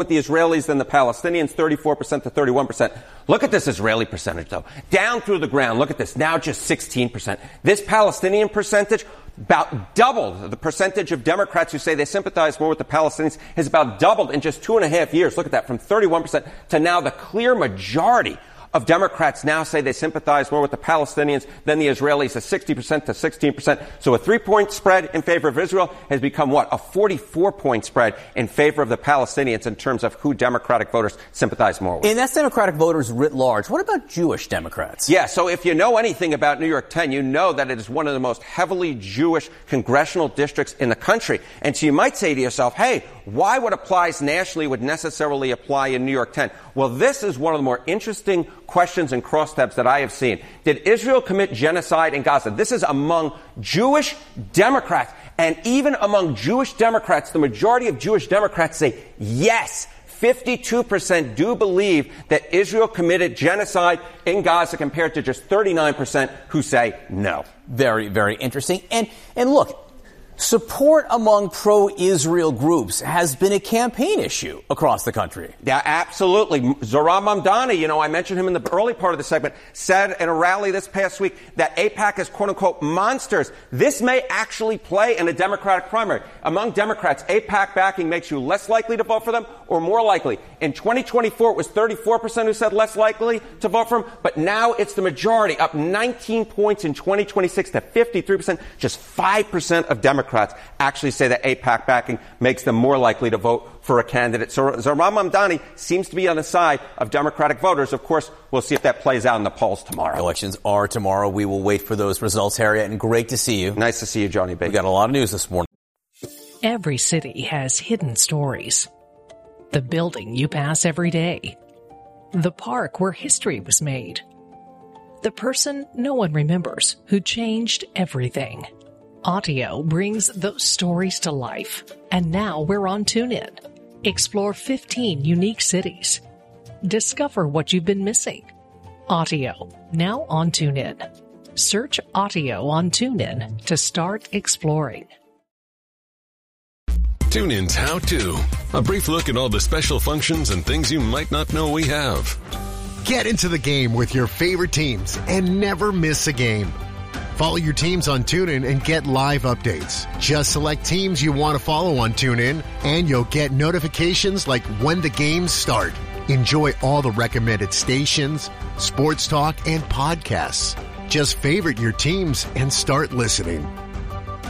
with the Israelis than the Palestinians, 34% to 31%. Look at this Israeli percentage, though. Down through the ground, look at this, now just 16%. This Palestinian percentage, about doubled. The percentage of Democrats who say they sympathize more with the Palestinians has about doubled in just 2.5 years. Look at that, from 31% to now the clear majority of Democrats now say they sympathize more with the Palestinians than the Israelis, a 60% to 16%. So a 3-point spread in favor of Israel has become what? A 44-point spread in favor of the Palestinians in terms of who Democratic voters sympathize more with. And that's Democratic voters writ large. What about Jewish Democrats? Yeah, so if you know anything about New York 10, you know that it is one of the most heavily Jewish congressional districts in the country. And so you might say to yourself, hey, why what applies nationally would necessarily apply in New York 10? Well, this is one of the more interesting questions and crosstabs that I have seen. Did Israel commit genocide in Gaza? This is among Jewish Democrats. And even among Jewish Democrats, the majority of Jewish Democrats say yes. 52% do believe that Israel committed genocide in Gaza compared to just 39% who say no. Very, very interesting. And look, support among pro-Israel groups has been a campaign issue across the country. Yeah, absolutely. Zohran Mamdani, I mentioned him in the early part of the segment, said in a rally this past week that AIPAC is, quote-unquote, monsters. This may actually play in a Democratic primary. Among Democrats, AIPAC backing makes you less likely to vote for them or more likely. In 2024, it was 34% who said less likely to vote for them, but now it's the majority, up 19 points in 2026 to 53%. Just 5% of Democrats actually say that AIPAC backing makes them more likely to vote for a candidate. So Zohran Mamdani seems to be on the side of Democratic voters. Of course, we'll see if that plays out in the polls tomorrow. Elections are tomorrow. We will wait for those results, Harriet, and great to see you. Nice to see you, Johnny B. We got a lot of news this morning. Every city has hidden stories. The building you pass every day. The park where history was made. The person no one remembers who changed everything. Audio brings those stories to life. And now we're on TuneIn. Explore 15 unique cities. Discover what you've been missing. Audio, now on TuneIn. Search Audio on TuneIn to start exploring. TuneIn's How To. A brief look at all the special functions and things you might not know we have. Get into the game with your favorite teams and never miss a game. Follow your teams on TuneIn and get live updates. Just select teams you want to follow on TuneIn, and you'll get notifications like when the games start. Enjoy all the recommended stations, sports talk, and podcasts. Just favorite your teams and start listening.